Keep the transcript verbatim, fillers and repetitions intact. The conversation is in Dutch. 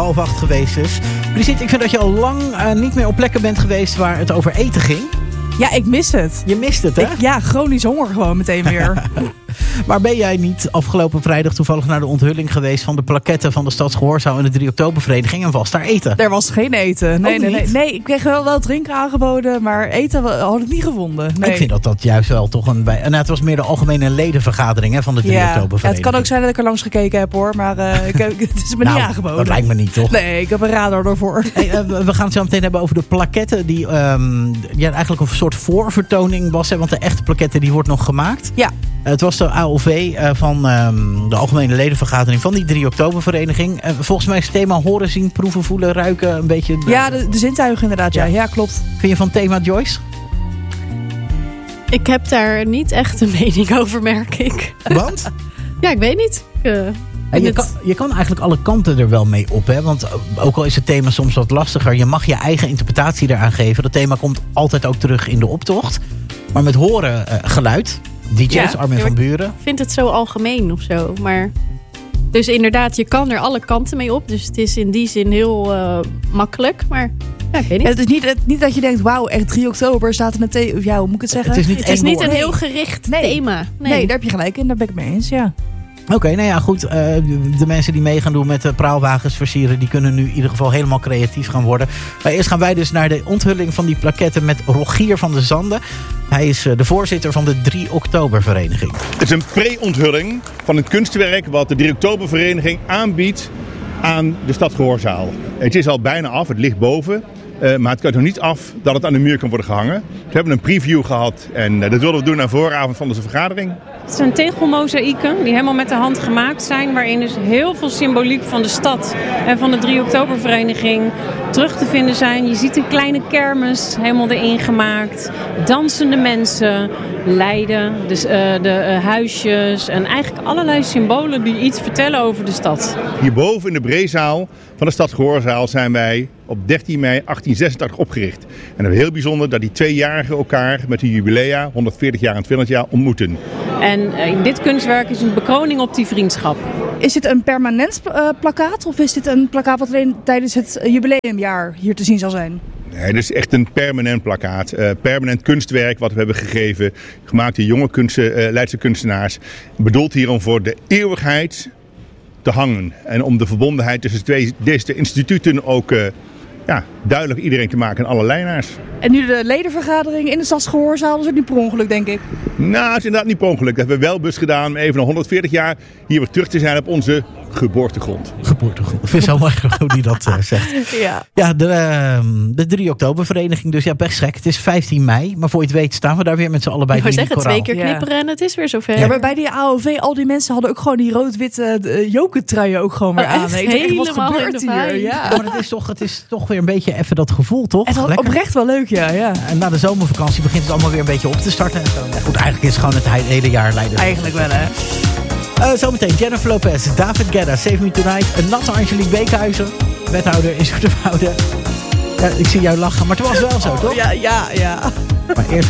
half acht geweest is. Brigitte, ik vind dat je al lang uh, niet meer op plekken bent geweest waar het over eten ging. Ja, ik mis het. Je mist het, hè? Ik, ja, chronisch honger gewoon meteen weer. Maar ben jij niet afgelopen vrijdag toevallig naar de onthulling geweest van de plaketten van de Stadsgehoorzaal en de drie oktober vereniging en was daar eten? Er was geen eten. Nee, Ook nee, nee, niet? nee. Ik kreeg wel, wel drinken aangeboden, maar eten had ik niet gevonden. Nee. Ik vind dat dat juist wel toch een... Bij, nou, het was meer de algemene ledenvergadering hè, van de drie oktober ja, vereniging. het kan ook zijn dat ik er langs gekeken heb hoor, maar uh, ik, het is me nou, niet aangeboden. Dat lijkt me niet, toch? Nee, ik heb een radar ervoor. Hey, uh, we gaan het zo meteen hebben over de plaketten die um, ja, eigenlijk een soort voorvertoning was. Hè, want de echte plaketten die wordt nog gemaakt. Ja. Uh, het was de A O V uh, van um, de algemene ledenvergadering van die drie oktober vereniging. Uh, volgens mij is het thema horen, zien, proeven, voelen, ruiken een beetje... Uh, Ja, de, de zintuigen inderdaad. Ja. Ja, ja, klopt. Vind je van het thema, Joyce? Ik heb daar niet echt een mening over, merk ik. Want? Ja, ik weet niet. Ik, uh, En je, het... kan, je kan eigenlijk alle kanten er wel mee op. Hè? Want ook al is het thema soms wat lastiger. Je mag je eigen interpretatie eraan geven. Dat thema komt altijd ook terug in de optocht. Maar met horen uh, geluid. D J's, Ja, Armin van Buren. Ik vind het zo algemeen of zo. Maar... Dus inderdaad, je kan er alle kanten mee op. Dus het is in die zin heel uh, makkelijk. Maar ja, ik weet niet. Ja, het is niet, het, niet dat je denkt, wauw, echt drie oktober staat er meteen... Ja, hoe moet ik het zeggen? Het is niet, het is niet een nee. heel gericht Nee. thema. Nee. nee, daar heb je gelijk in. Daar ben ik mee eens, ja. Oké, okay, nou ja, goed. Uh, de, de mensen die mee gaan doen met de praalwagens versieren... die kunnen nu in ieder geval helemaal creatief gaan worden. Maar eerst gaan wij dus naar de onthulling van die plaketten... met Rogier van de Zanden. Hij is uh, de voorzitter van de drie oktober vereniging. Het is een pre-onthulling van een kunstwerk... wat de drie oktober vereniging aanbiedt aan de Stadsgehoorzaal. Het is al bijna af, het ligt boven... Uh, maar het kan nog niet af dat het aan de muur kan worden gehangen. We hebben een preview gehad en uh, dat wilden we doen aan vooravond van onze vergadering. Het zijn tegelmozaïeken die helemaal met de hand gemaakt zijn. Waarin dus heel veel symboliek van de stad en van de drie oktober vereniging terug te vinden zijn. Je ziet een kleine kermis helemaal erin gemaakt. Dansende mensen, Leiden, dus, uh, de uh, huisjes en eigenlijk allerlei symbolen die iets vertellen over de stad. Hierboven in de breezaal van de Stadsgehoorzaal zijn wij op dertien mei achttien zesentachtig opgericht. En het is heel bijzonder dat die tweejarigen elkaar met hun jubilea, honderdveertig jaar en twintig jaar, ontmoeten. En uh, dit kunstwerk is een bekroning op die vriendschap. Is dit een permanent uh, plakkaat of is dit een plakkaat wat alleen tijdens het jubileumjaar hier te zien zal zijn? Nee, het is echt een permanent plakkaat. Uh, permanent kunstwerk wat we hebben gegeven. Gemaakt door jonge kunst, uh, Leidse kunstenaars. Bedoeld hierom voor de eeuwigheid te hangen. En om de verbondenheid tussen twee, deze instituten ook uh, ja, duidelijk iedereen te maken en alle lijnaars. En nu de ledenvergadering in de Stadsgehoorzaal, is ook niet per ongeluk, denk ik. Nou, het is inderdaad niet per ongeluk. Dat hebben we wel bewust gedaan om even na honderdveertig jaar hier weer terug te zijn op onze geboortegrond. Geboortegrond. Ik vind het zo mooi hoe die dat uh, zegt. Ja, ja de, uh, de drie oktober vereniging. Dus ja, best gek. Het is vijftien mei. Maar voor je het weet staan we daar weer met z'n allen bij. Ik wou die zeggen, koraal. twee keer knipperen ja. en het is weer zover. Ja, maar bij die A O V, al die mensen hadden ook gewoon die rood-witte uh, jokentruien ook gewoon weer oh, aan. Echt, Ik denk, wat helemaal gebeurt in de hier? vibe. Ja. Ja, maar het is, toch, het is toch weer een beetje even dat gevoel, toch? Het was Lekker. oprecht wel leuk, ja. ja. En na de zomervakantie begint het allemaal weer een beetje op te starten. En zo. Ja, goed, eigenlijk is het gewoon het hele jaar Leiden. Eigenlijk wel, hè. Uh, zometeen Jennifer Lopez, David Guetta, Save Me Tonight. Een natte Angelique Beekhuizen, wethouder in Zoeterwoude. Ja, ik zie jou lachen, maar het was wel zo, toch? Ja, ja, ja. Maar eerst